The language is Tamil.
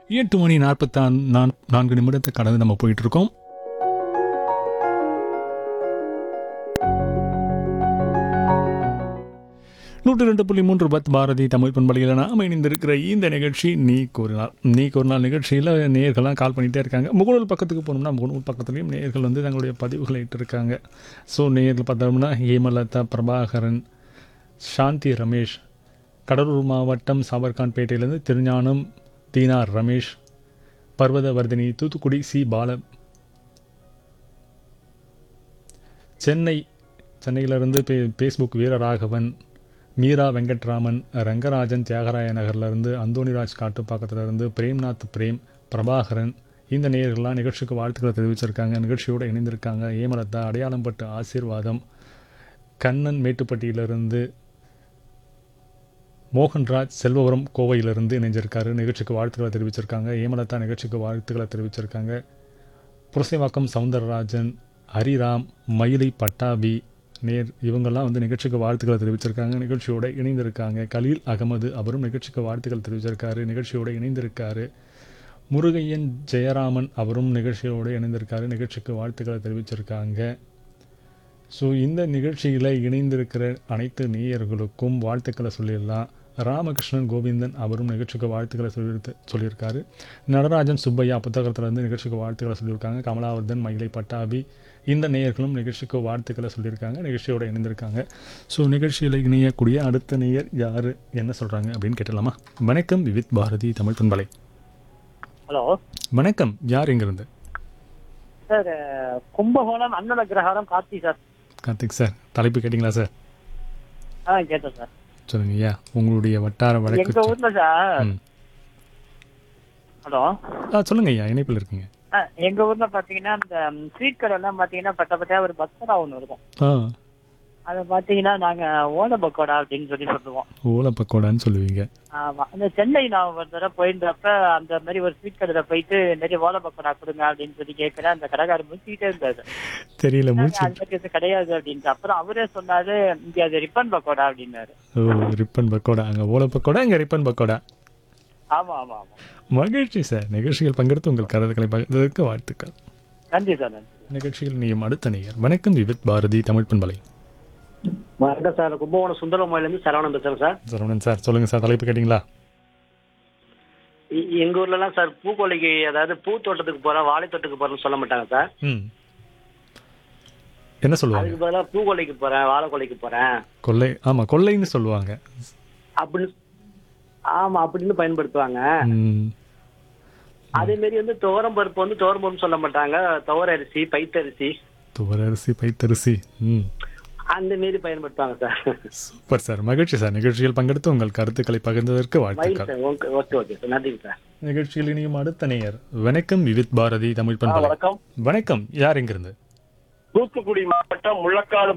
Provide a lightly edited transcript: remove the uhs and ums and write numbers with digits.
8 மணி 44 நிமிடத்தை கடந்து நம்ம போயிட்டு இருக்கோம். நூற்று 2.3 பத் பாரதி தமிழ் பண்பலையில் நாம் இணைந்திருக்கிற இந்த நிகழ்ச்சி நீ கூறினால் நிகழ்ச்சியில் நேயர்கள்லாம் கால் பண்ணிகிட்டே இருக்காங்க. முகநூல் பக்கத்துக்கு போனோம்னா முகநூல் பக்கத்துலேயும் நேயர்கள் வந்து தங்களுடைய பதிவுகளை இட்டிருக்காங்க. ஸோ நேயர்கள் பார்த்தோம்னா ஹேமலதா, பிரபாகரன், சாந்தி ரமேஷ், கடலூர் மாவட்டம் சாவர்கான்பேட்டையிலேருந்து திருஞானம் தீனா ரமேஷ், பர்வதவர்தினி, தூத்துக்குடி சி பால, சென்னையிலிருந்து ஃபேஸ்புக் வீரராகவன், மீரா வெங்கட்ராமன், ரங்கராஜன் தியாகராய நகர்லேருந்து, அந்தோனிராஜ் காட்டுப்பாக்கத்திலேருந்து, பிரேம்நாத் பிரேம், பிரபாகரன், இந்த நேயர்கள்லாம் நிகழ்ச்சிக்கு வாழ்த்துக்களை தெரிவிச்சிருக்காங்க. நிகழ்ச்சியோடு இணைந்திருக்காங்க. ஏமலதா, அடையாளம்பட்டு ஆசீர்வாதம், கண்ணன் மேட்டுப்பட்டியிலிருந்து, மோகன்ராஜ் செல்வபுரம் கோவையிலிருந்து இணைஞ்சிருக்காரு. நிகழ்ச்சிக்கு வாழ்த்துக்களை தெரிவிச்சிருக்காங்க. ஏமலதா நிகழ்ச்சிக்கு வாழ்த்துக்களை தெரிவிச்சிருக்காங்க. புரசைவாக்கம் சவுந்தரராஜன், ஹரிராம், மயிலை பட்டாபி இவங்கெல்லாம் வந்து நிகழ்ச்சிக்கு வாழ்த்துக்களை தெரிவிச்சிருக்காங்க. நிகழ்ச்சியோடு இணைந்திருக்காங்க. கலீல் அகமது அவரும் நிகழ்ச்சிக்கு வாழ்த்துக்கள் தெரிவிச்சிருக்காரு. நிகழ்ச்சியோடு இணைந்திருக்காரு. முருகையன் ஜெயராமன் அவரும் நிகழ்ச்சியோடு இணைந்திருக்காரு. நிகழ்ச்சிக்கு வாழ்த்துக்களை தெரிவிச்சிருக்காங்க. ஸோ இந்த நிகழ்ச்சியில் இணைந்திருக்கிற அனைத்து நேயர்களுக்கும் வாழ்த்துக்களை சொல்லிடலாம். ராமகிருஷ்ணன் கோவிந்தன் அவரும் நிகழ்ச்சிக்கு வாழ்த்துக்களை சொல்லியிருக்காரு. நடராஜன் சுப்பையா புத்தகத்திலேருந்து நிகழ்ச்சிக்கு வாழ்த்துக்களை சொல்லியிருக்காங்க. கமலாவர்தன், மயிலை பட்டாபி, இந்த நேயர்களும் நிகழ்ச்சிக்கு வாழ்த்துக்களை சொல்லியிருக்காங்க. நிகழ்ச்சியோடு இணைந்திருக்காங்க. ஸோ நிகழ்ச்சியில் இணையக்கூடிய அடுத்த நேயர் யார், என்ன சொல்கிறாங்க அப்படின்னு கேட்டலாமா? வணக்கம், விவித் பாரதி தமிழ் பண்பலை. ஹலோ வணக்கம், யார் இங்கிருந்து? Sir, Kumbakonam அன்னலகிரகாரம் Karthik sir. Karthik sir, தலைப்பு கேட்டிங்களா சார்? கேட்டேன் சார். சொல்லுங்க ஐயா, உங்களுடைய வட்டார வழக்கு. எங்க ஊர்ல சார். ஹலோ சொல்லுங்க ஐயா, இணைப்பில் இருக்குங்க. எங்க ஊர்ல பாத்தீங்கன்னா இந்த ஸ்வீட் கடை எல்லாம் பாத்தீங்கன்னா பட்ட ஒரு பக்கோடா ஒண்ணு இருக்கும். அதை பாத்தீங்கன்னா நாங்க ஓலை பக்கோடா அப்படின்னு சொல்லுவோம். ஓலை பக்கோடான்னு சொல்லுவீங்க? ஆமா. இந்த சென்னை நான் ஒரு தடவை போயிருந்தப்ப அந்த மாதிரி ஒரு ஸ்வீட் கடையில போயிட்டு நிறைய ஓலை பக்கோடா கொடுங்க அப்படின்னு சொல்லி கேட்கிறேன். அந்த கடைக்காரர் முடிச்சுக்கிட்டே இருந்தாரு. தெரியல, அது கிடையாது அப்படின்ட்டு. அப்புறம் அவரே சொன்னாரு, இங்க அது ரிப்பன் பக்கோடா அப்படின்னாரு. ஓ, ரிப்பன் பக்கோடா. அங்க ஓலை பக்கோடா, இங்க ரிப்பன் பக்கோடா. ஆமா ஆமா ஆமா. மகிழ்ச்சி சார். நிகழ்ச்சியில் பங்கெடுத்து உங்கள் கருத்துக்களை பகிர்ந்ததற்கு வாழ்த்துக்கள். நன்றி சார், நன்றி. நிகழ்ச்சியில் நீயும் அடுத்த நேயர். வணக்கம், விவித் பாரதி தமிழ் பண்பலை. வணக்கம் சார், கும்பகோணம் சுந்தரமாயிலிருந்து சரவணன் பேசுறேன் சார். சரவணன் சார், சொல்லுங்க சார், தலைப்பு கேட்டீங்களா? எங்க ஊர்ல எல்லாம் சார் பூக்கொல்லைக்கு, அதாவது பூ தோட்டத்துக்கு போறேன், வாழை தோட்டத்துக்கு போறேன்னு சொல்ல மாட்டாங்க சார். என்ன சொல்லுவாங்க? அதுக்கு பதிலாக பூக்கொல்லைக்கு போறேன், வாழை கொல்லைக்கு போறேன். கொள்ளை. ஆமா, கொள்ளைன்னு சொல்லுவாங்க. அப்படின்னு ஆமா அப்படின்னு பயன்படுத்துவாங்க. அதே மாதிரி வந்து துவரம் பருப்பு வந்து துவரம் பருப்பு சொல்ல மாட்டாங்க, துவர அரிசி, பைத்தரிசி. துவரரிசி, பைத்தரிசி அந்த மாரி பயன்படுத்துவாங்க சார். சூப்பர் சார், மகிழ்ச்சி சார். நிகழ்ச்சியில் பங்கெடுத்து உங்கள் கருத்துக்களை பகிர்ந்ததற்கு வாழ்த்துக்கள். ஓகே சார், நன்றி சார். நிகழ்ச்சியில் இனியும் அடுத்த நேயர். வணக்கம், விவித் பாரதி தமிழ் பண்பலை. வணக்கம். வணக்கம், யார் எங்கிருந்து? தூத்துக்குடி மாவட்டம் முள்ளக்காடு